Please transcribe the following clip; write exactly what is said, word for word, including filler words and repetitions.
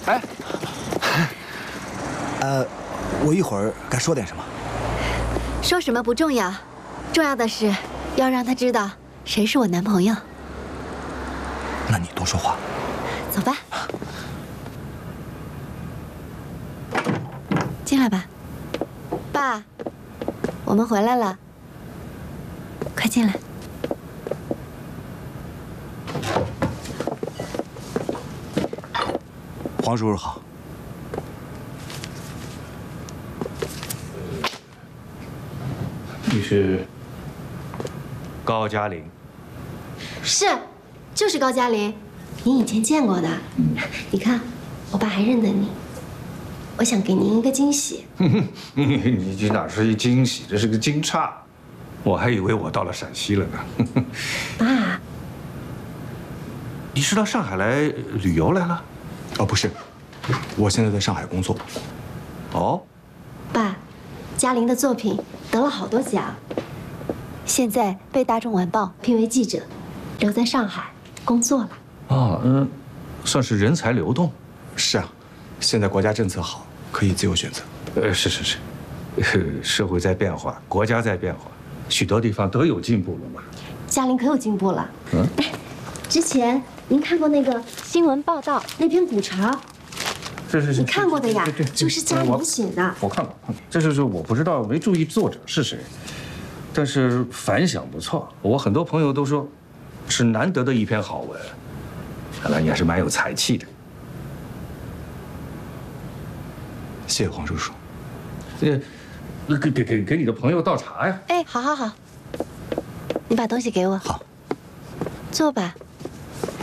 哎， 呃，我一会儿该说点什么？ 说什么不重要，重要的是要让他知道谁是我男朋友。 那你多说话。 走吧，进来吧。爸，我们回来了，快进来。 黄叔叔好。 你是高嘉玲？ 是，就是高嘉玲，您以前见过的。你看，我爸还认得你。我想给您一个惊喜。 你这哪是一惊喜，这是个惊诧。我还以为我到了陕西了呢。 爸， 你是到上海来旅游来了？ 哦，不是，我现在在上海工作。 哦， 爸，嘉玲的作品得了好多奖，现在被《大众晚报》聘为记者，留在上海工作了。 哦，嗯，算是人才流动。 是啊，现在国家政策好，可以自由选择。 呃，是是是，呃，社会在变化，国家在变化，许多地方都有进步了嘛。 嘉玲可有进步了。 嗯， 哎，之前您看过那个新闻报道那篇古潮？ 是是是， 你看过的呀？ 对对， 就是嘉玲写的。 我看过，看过。这就是我不知道，没注意作者是谁，但是反响不错。我很多朋友都说，是难得的一篇好文。看来你还是蛮有才气的。 谢谢黄叔叔。 呃，给给给给你的朋友倒茶呀。 哎，好好好，你把东西给我。 好， 坐吧。